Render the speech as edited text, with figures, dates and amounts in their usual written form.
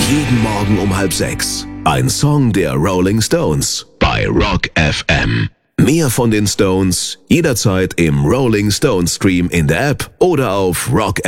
Jeden Morgen um 5:30. Ein Song der Rolling Stones bei Rock FM. Mehr von den Stones jederzeit im Rolling Stones Stream in der App oder auf rockfm.de.